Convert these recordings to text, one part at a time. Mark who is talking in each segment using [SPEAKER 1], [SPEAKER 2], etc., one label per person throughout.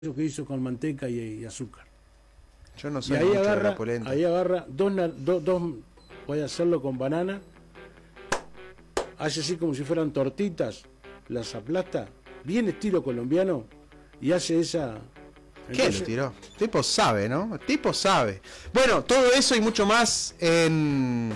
[SPEAKER 1] que hizo con manteca y azúcar.
[SPEAKER 2] Yo no
[SPEAKER 1] Y
[SPEAKER 2] soy
[SPEAKER 1] ahí
[SPEAKER 2] mucho de
[SPEAKER 1] agarra,
[SPEAKER 2] la polenta.
[SPEAKER 1] ahí agarra dos, puede hacerlo con banana, hace así como si fueran tortitas, las aplasta, bien estilo colombiano, y hace esa...
[SPEAKER 2] ¿Qué lo tiró? Tipo sabe, ¿no? Tipo sabe. Bueno, todo eso y mucho más en...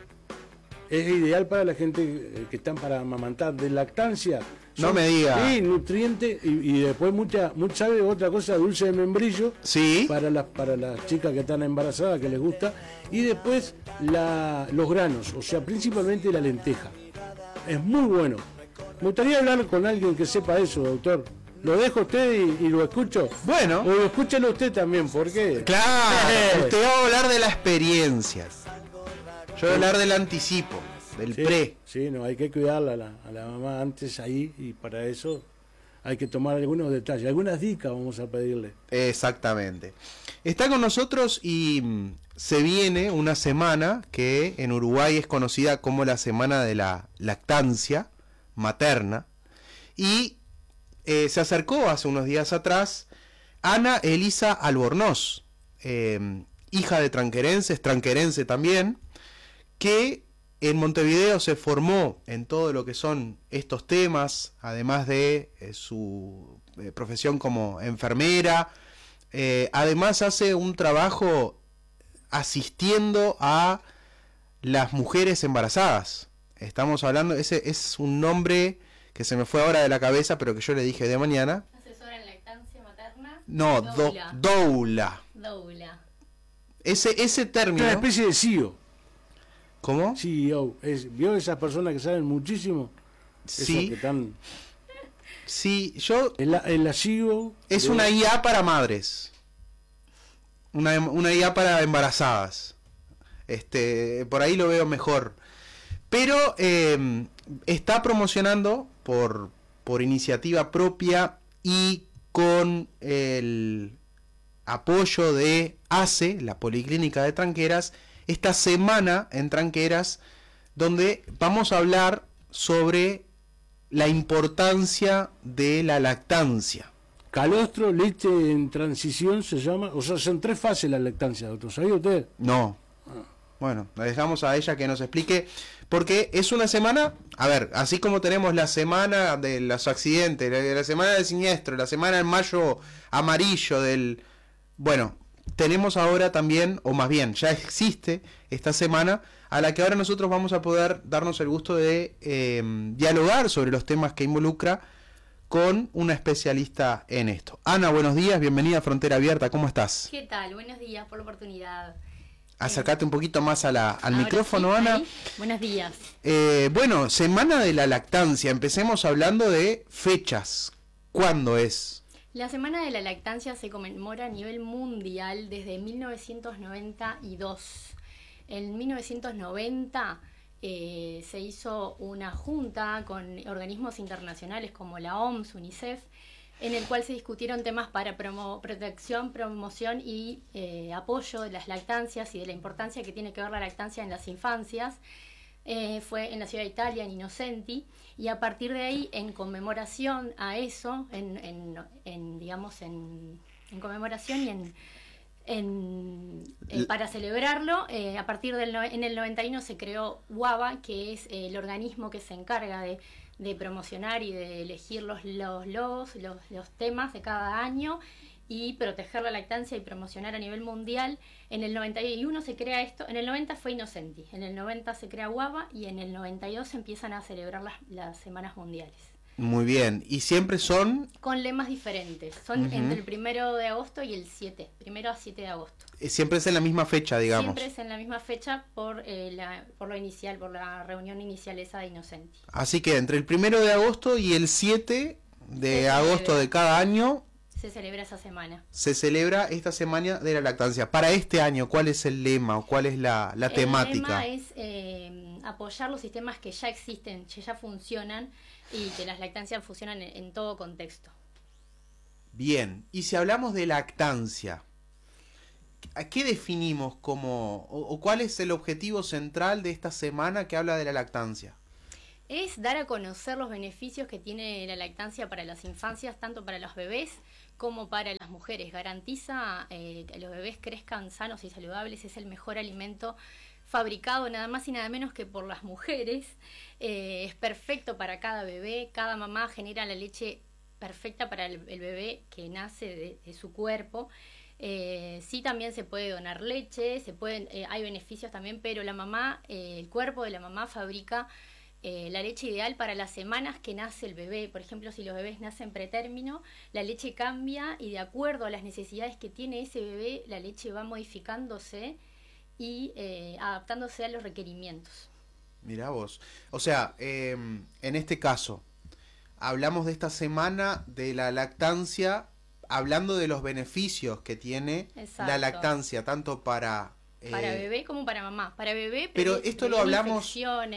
[SPEAKER 1] Es ideal para la gente que están para amamantar de lactancia.
[SPEAKER 2] No me diga.
[SPEAKER 1] Sí, nutriente y después mucha sabe otra cosa, dulce de membrillo.
[SPEAKER 2] Sí.
[SPEAKER 1] Para las chicas que están embarazadas, que les gusta. Y después los granos, o sea, principalmente la lenteja. Es muy bueno. Me gustaría hablar con alguien que sepa eso, doctor. ¿Lo dejo a usted y lo escucho?
[SPEAKER 2] Bueno.
[SPEAKER 1] O escúchelo usted también, ¿por qué?
[SPEAKER 2] Claro, usted va a hablar de la experiencia. Yo voy a hablar del anticipo, del pre.
[SPEAKER 1] Sí, no, hay que cuidarla a la mamá antes ahí, y para eso hay que tomar algunos detalles, algunas dicas vamos a pedirle.
[SPEAKER 2] Exactamente. Está con nosotros y se viene una semana que en Uruguay es conocida como la Semana de la Lactancia Materna. Y se acercó hace unos días atrás Ana Elisa Albornoz, hija de tranquerenses, tranquerense también, que en Montevideo se formó en todo lo que son estos temas, además de su profesión como enfermera. Además hace un trabajo asistiendo a las mujeres embarazadas. Estamos hablando, ese es un nombre que se me fue ahora de la cabeza, pero que yo le dije de mañana.
[SPEAKER 3] ¿Asesora en lactancia materna?
[SPEAKER 2] No, doula.
[SPEAKER 3] Doula.
[SPEAKER 2] Ese término.
[SPEAKER 1] Una especie de CEO.
[SPEAKER 2] ¿Cómo?
[SPEAKER 1] CEO. ¿Vio esas personas que saben muchísimo?
[SPEAKER 2] Sí.
[SPEAKER 1] Que están...
[SPEAKER 2] Sí, yo...
[SPEAKER 1] La CEO...
[SPEAKER 2] Es una IA para madres. Una IA para embarazadas. Por ahí lo veo mejor. Pero está promocionando por iniciativa propia y con el apoyo de ACE, la Policlínica de Tranqueras, esta semana en Tranqueras, donde vamos a hablar sobre la importancia de la lactancia.
[SPEAKER 1] Calostro, leche en transición se llama, o sea, son 3 fases la lactancia, doctor, ¿sabía usted?
[SPEAKER 2] No. Bueno, la dejamos a ella que nos explique, porque es una semana, a ver, así como tenemos la semana de los accidentes, la semana del siniestro, la semana del mayo amarillo, bueno, tenemos ahora también, o más bien, ya existe esta semana, a la que ahora nosotros vamos a poder darnos el gusto de dialogar sobre los temas que involucra con una especialista en esto. Ana, buenos días, bienvenida a Frontera Abierta, ¿cómo estás?
[SPEAKER 3] ¿Qué tal? Buenos días por la oportunidad.
[SPEAKER 2] Acércate un poquito más al micrófono,
[SPEAKER 3] sí,
[SPEAKER 2] Ana.
[SPEAKER 3] ahí. Buenos días.
[SPEAKER 2] Bueno, Semana de la Lactancia. Empecemos hablando de fechas. ¿Cuándo es?
[SPEAKER 3] La Semana de la Lactancia se conmemora a nivel mundial desde 1992. En 1990 se hizo una junta con organismos internacionales como la OMS, UNICEF, en el cual se discutieron temas para protección, promoción y apoyo de las lactancias y de la importancia que tiene que ver la lactancia en las infancias. Fue en la ciudad de Italia, en Innocenti, y a partir de ahí, en conmemoración a eso, en conmemoración y para celebrarlo, a partir en el 91 se creó UABA, que es el organismo que se encarga de promocionar y de elegir los temas de cada año y proteger la lactancia y promocionar a nivel mundial. En el 91 se crea esto, en el 90 fue Innocenti, en el 90 se crea UABA y en el 92 se empiezan a celebrar las semanas mundiales.
[SPEAKER 2] Muy bien, y siempre son...
[SPEAKER 3] Con lemas diferentes, son entre el 1 de agosto y el 7, 1 a 7 de agosto.
[SPEAKER 2] Siempre es en la misma fecha, digamos.
[SPEAKER 3] Siempre es en la misma fecha por lo inicial, por la reunión inicial esa de Innocenti.
[SPEAKER 2] Así que entre el 1 de agosto y el 7 de agosto de cada año...
[SPEAKER 3] Se celebra esa semana.
[SPEAKER 2] Se celebra esta Semana de la Lactancia. Para este año, ¿cuál es el lema o cuál es la temática?
[SPEAKER 3] El lema es apoyar los sistemas que ya existen, que ya funcionan y que las lactancias funcionan en todo contexto.
[SPEAKER 2] Bien, y si hablamos de lactancia, ¿a qué definimos como, o cuál es el objetivo central de esta semana que habla de la lactancia?
[SPEAKER 3] Es dar a conocer los beneficios que tiene la lactancia para las infancias, tanto para los bebés como para las mujeres. Garantiza que los bebés crezcan sanos y saludables, es el mejor alimento fabricado nada más y nada menos que por las mujeres. Es perfecto para cada bebé, cada mamá genera la leche perfecta para el bebé que nace de su cuerpo. Sí, también se puede donar leche, hay beneficios también, pero la mamá, el cuerpo de la mamá fabrica la leche ideal para las semanas que nace el bebé. Por ejemplo, si los bebés nacen pretérmino, la leche cambia y de acuerdo a las necesidades que tiene ese bebé, la leche va modificándose y adaptándose a los requerimientos.
[SPEAKER 2] Mirá vos. O sea, en este caso, hablamos de esta semana de la lactancia, hablando de los beneficios que tiene la lactancia, tanto para
[SPEAKER 3] bebé como para mamá. Para bebé,
[SPEAKER 2] pero esto lo hablamos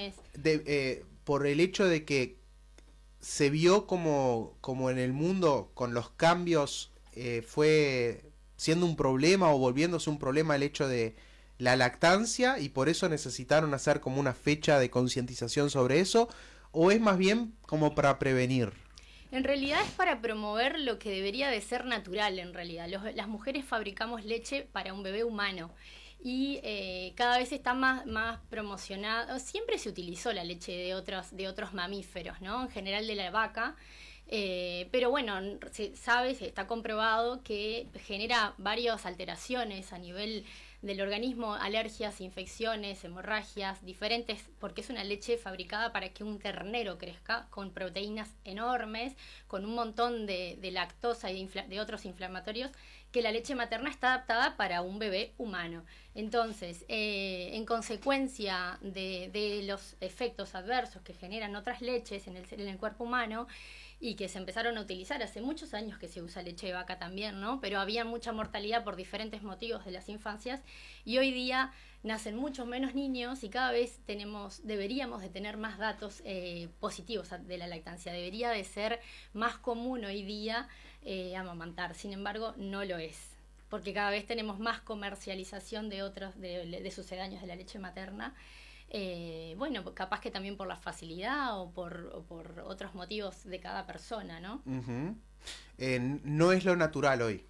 [SPEAKER 2] por el hecho de que se vio como en el mundo con los cambios fue siendo un problema o volviéndose un problema el hecho de la lactancia y por eso necesitaron hacer como una fecha de concientización sobre eso, o es más bien como para prevenir.
[SPEAKER 3] En realidad es para promover lo que debería de ser natural. En realidad las mujeres fabricamos leche para un bebé humano y cada vez está más promocionado. Siempre se utilizó la leche de otros mamíferos, ¿no? En general de la vaca, pero bueno, se está comprobado que genera varias alteraciones a nivel del organismo, alergias, infecciones, hemorragias, diferentes, porque es una leche fabricada para que un ternero crezca con proteínas enormes, con un montón de lactosa y de otros inflamatorios, que la leche materna está adaptada para un bebé humano. Entonces, en consecuencia de los efectos adversos que generan otras leches en el cuerpo humano, y que se empezaron a utilizar hace muchos años que se usa leche de vaca también, ¿no? Pero había mucha mortalidad por diferentes motivos de las infancias y hoy día nacen muchos menos niños y cada vez deberíamos de tener más datos positivos de la lactancia. Debería de ser más común hoy día amamantar, sin embargo no lo es, porque cada vez tenemos más comercialización de sucedáneos de la leche materna. Bueno, capaz que también por la facilidad o por otros motivos de cada persona, ¿no?
[SPEAKER 2] Uh-huh. No es lo natural hoy.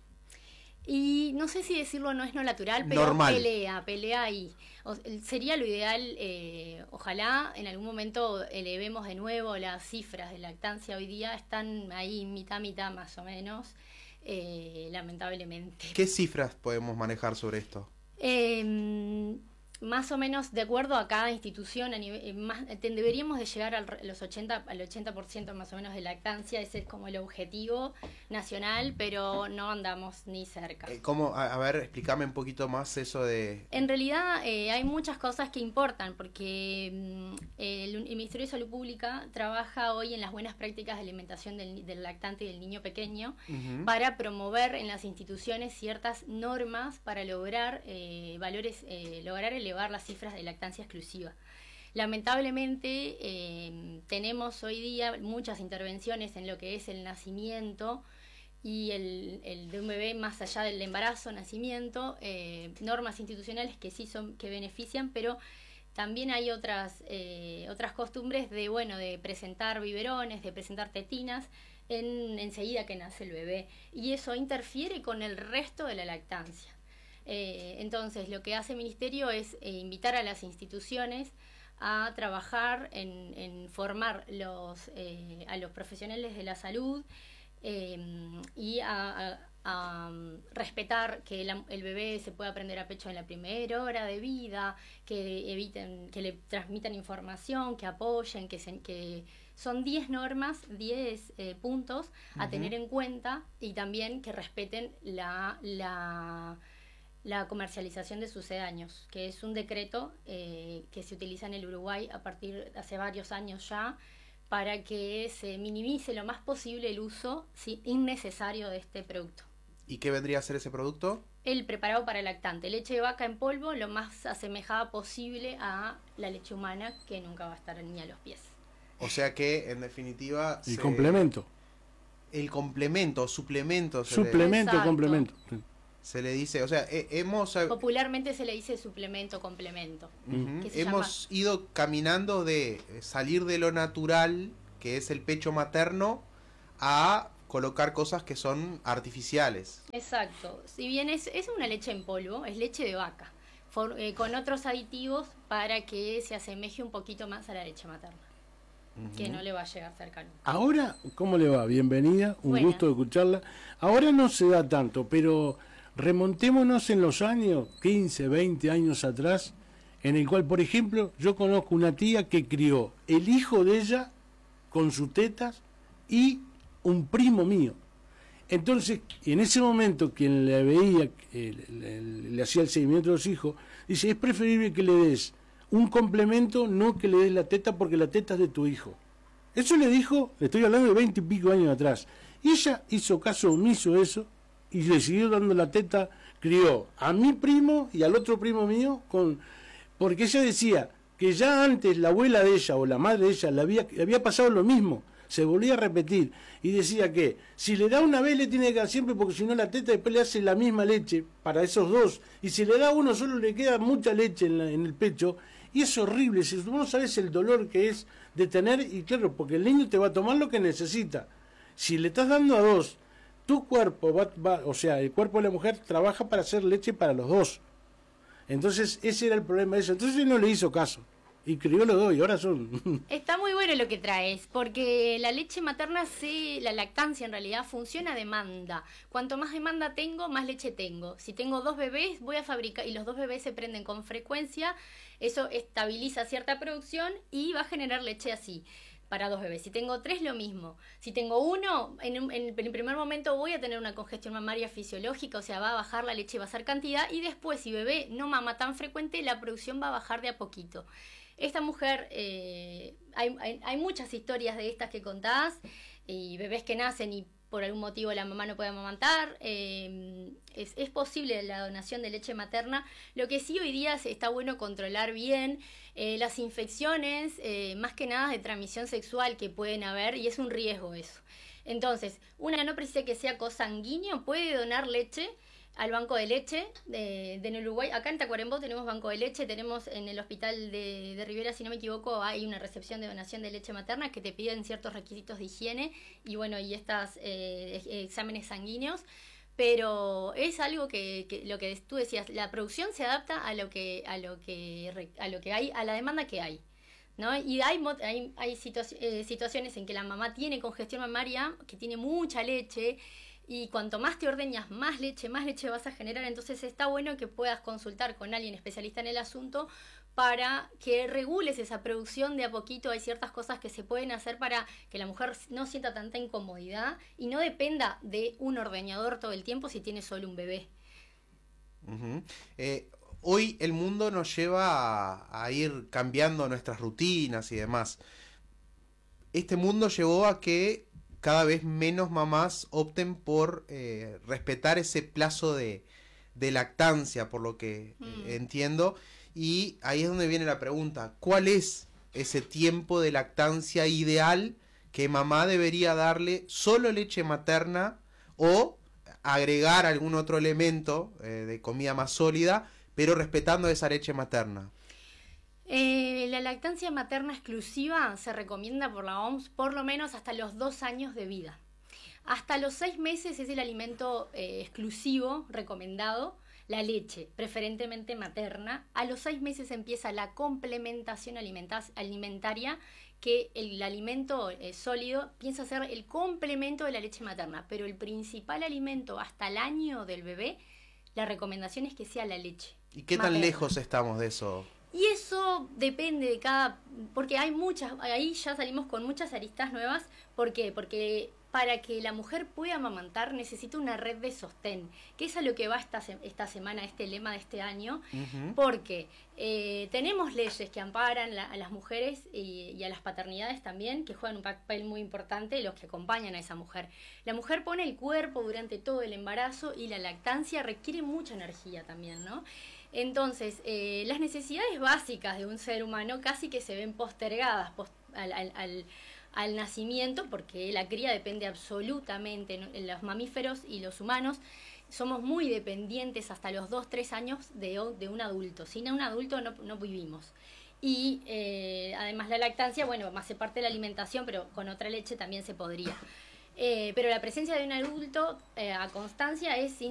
[SPEAKER 3] Y no sé si decirlo no es lo natural, pero
[SPEAKER 2] normal.
[SPEAKER 3] pelea ahí. Sería lo ideal, ojalá en algún momento elevemos de nuevo las cifras de lactancia. Hoy día están ahí mitad más o menos, lamentablemente.
[SPEAKER 2] ¿Qué cifras podemos manejar sobre esto?
[SPEAKER 3] Más o menos de acuerdo a cada institución, deberíamos de llegar al 80% más o menos de lactancia. Ese es como el objetivo nacional, pero no andamos ni cerca.
[SPEAKER 2] ¿Cómo? A ver, explícame un poquito más eso de...
[SPEAKER 3] En realidad hay muchas cosas que importan, porque el Ministerio de Salud Pública trabaja hoy en las buenas prácticas de alimentación del lactante y del niño pequeño, uh-huh, para promover en las instituciones ciertas normas para lograr lograr elevar las cifras de lactancia exclusiva. Lamentablemente tenemos hoy día muchas intervenciones en lo que es el nacimiento y el de un bebé más allá del embarazo, nacimiento, normas institucionales que sí que benefician, pero también hay otras costumbres de presentar biberones, de presentar tetinas enseguida que nace el bebé, y eso interfiere con el resto de la lactancia. Entonces lo que hace el Ministerio es invitar a las instituciones a trabajar en formar a los profesionales de la salud y a respetar que el bebé se pueda prender a pecho en la primera hora de vida, que eviten, que le transmitan información, que apoyen, que son 10 normas, 10 puntos a tener en cuenta, y también que respeten la comercialización de sucedáneos, que es un decreto que se utiliza en el Uruguay a partir de hace varios años ya, para que se minimice lo más posible el uso innecesario de este producto.
[SPEAKER 2] ¿Y qué vendría a ser ese producto?
[SPEAKER 3] El preparado para lactante, leche de vaca en polvo, lo más asemejada posible a la leche humana, que nunca va a estar ni a los pies.
[SPEAKER 2] O sea que, en definitiva...
[SPEAKER 1] complemento.
[SPEAKER 2] El complemento, suplemento.
[SPEAKER 1] Suplemento, complemento. Sí.
[SPEAKER 2] se le dice, o sea, hemos...
[SPEAKER 3] Popularmente se le dice suplemento, complemento.
[SPEAKER 2] Hemos ido caminando de salir de lo natural, que es el pecho materno, a colocar cosas que son artificiales.
[SPEAKER 3] Exacto. Si bien es una leche en polvo, es leche de vaca, con otros aditivos para que se asemeje un poquito más a la leche materna, que no le va a llegar cerca nunca.
[SPEAKER 1] Ahora, ¿cómo le va? Bienvenida, un
[SPEAKER 3] Buena.
[SPEAKER 1] gusto de escucharla. Ahora no se da tanto, pero remontémonos en los años, 15, 20 años atrás, en el cual, por ejemplo, yo conozco una tía que crió el hijo de ella con sus tetas y un primo mío. Entonces, en ese momento, quien le veía, le hacía el seguimiento de los hijos, dice, es preferible que le des un complemento, no que le des la teta, porque la teta es de tu hijo. Eso le dijo, le estoy hablando de 20 y pico años atrás. Y ella hizo caso omiso de eso, y le siguió dando la teta, crió a mi primo y al otro primo mío, porque ella decía que ya antes la abuela de ella o la madre de ella le había pasado lo mismo, se volvía a repetir, y decía que si le da una vez le tiene que dar siempre, porque si no la teta después le hace la misma leche para esos dos, y si le da uno solo le queda mucha leche en el pecho, y es horrible. Si tú no sabes el dolor que es de tener, y claro, porque el niño te va a tomar lo que necesita. Si le estás dando a dos, tu cuerpo o sea, el cuerpo de la mujer trabaja para hacer leche para los dos. Entonces ese era el problema de eso. Entonces él no le hizo caso y crió los dos, y ahora son...
[SPEAKER 3] Está muy bueno lo que traes, porque la leche materna, la lactancia en realidad funciona a demanda. Cuanto más demanda tengo, más leche tengo. Si tengo 2 bebés, voy a fabricar, y los 2 bebés se prenden con frecuencia, eso estabiliza cierta producción y va a generar leche así, para 2 bebés. Si tengo 3, lo mismo. Si tengo 1, en el primer momento voy a tener una congestión mamaria fisiológica, o sea, va a bajar la leche, va a ser cantidad, y después, si bebé no mama tan frecuente, la producción va a bajar de a poquito. Esta mujer, hay muchas historias de estas que contás, y bebés que nacen y por algún motivo la mamá no puede amamantar. Es posible la donación de leche materna. Lo que sí hoy día está bueno controlar bien las infecciones, más que nada de transmisión sexual que pueden haber, y es un riesgo eso. Entonces, una no precisa que sea cosanguíneo, puede donar leche al banco de leche en Uruguay. Acá en Tacuarembó tenemos banco de leche, tenemos en el hospital de Rivera, si no me equivoco, hay una recepción de donación de leche materna que te piden ciertos requisitos de higiene y bueno, y estos exámenes sanguíneos, pero es algo que lo que tú decías, la producción se adapta a lo que hay, a la demanda que hay, ¿no? Y hay situaciones en que la mamá tiene congestión mamaria, que tiene mucha leche, y cuanto más te ordeñas, más leche vas a generar. Entonces está bueno que puedas consultar con alguien especialista en el asunto para que regules esa producción de a poquito. Hay ciertas cosas que se pueden hacer para que la mujer no sienta tanta incomodidad y no dependa de un ordeñador todo el tiempo si tiene solo un bebé.
[SPEAKER 2] Hoy el mundo nos lleva a ir cambiando nuestras rutinas y demás. Este mundo llevó a que cada vez menos mamás opten por respetar ese plazo de lactancia, por lo que entiendo. Y ahí es donde viene la pregunta, ¿cuál es ese tiempo de lactancia ideal que mamá debería darle solo leche materna o agregar algún otro elemento de comida más sólida, pero respetando esa leche materna?
[SPEAKER 3] La lactancia materna exclusiva se recomienda por la OMS por lo menos hasta los 2 años de vida. Hasta los 6 meses es el alimento exclusivo recomendado, la leche, preferentemente materna. A los 6 meses empieza la complementación alimentaria, que el alimento sólido piensa ser el complemento de la leche materna, pero el principal alimento hasta el año del bebé, la recomendación es que sea la leche.
[SPEAKER 2] ¿Y qué
[SPEAKER 3] materna.
[SPEAKER 2] tan lejos estamos de eso?
[SPEAKER 3] Y eso depende de porque hay muchas, ahí ya salimos con muchas aristas nuevas. ¿Por qué? Porque para que la mujer pueda amamantar necesita una red de sostén, que es a lo que va esta semana, este lema de este año, porque tenemos leyes que amparan a las mujeres y a las paternidades también, que juegan un papel muy importante, los que acompañan a esa mujer. La mujer pone el cuerpo durante todo el embarazo y la lactancia requiere mucha energía también, ¿no? Entonces, las necesidades básicas de un ser humano casi que se ven postergadas al nacimiento, porque la cría depende absolutamente, en los mamíferos y los humanos somos muy dependientes hasta los 2-3 años de un adulto. Sin un adulto no vivimos. Y además la lactancia, bueno, hace parte de la alimentación, pero con otra leche también se podría. Pero la presencia de un adulto a constancia es